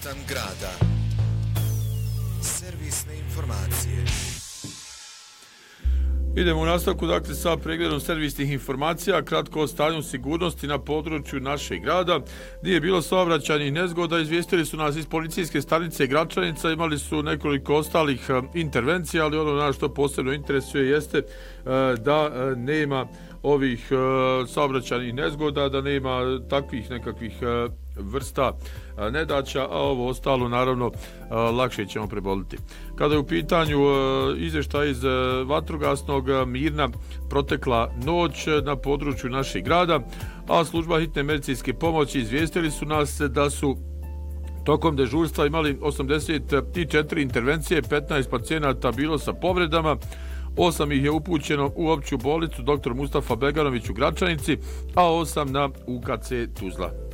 Stan grada. Servisne informacije. Idemo u nastavku, dakle, sa pregledom servisnih informacija, kratko o stanju sigurnosti na području našeg grada. Gdje je bilo saobraćajnih nezgoda, izvijestili su nas iz policijske stanice Gračanica, imali su nekoliko ostalih intervencija, ali ono na što posebno interesuje jeste da nema ovih saobraćajnih nezgoda, da nema takvih nekakvih vrsta nedaća, a ovo ostalo naravno lakše ćemo preboliti. Kada je u pitanju izvještaj iz vatrogasnog, mirna protekla noć na području našeg grada, a služba hitne medicinske pomoći izvijestili su nas da su tokom dežurstva imali 84 intervencije, 15 pacijenata bilo sa povredama, 8 ih je upućeno u opću bolnicu dr. Mustafa Beganović u Gračanici, a 8 na UKC Tuzla.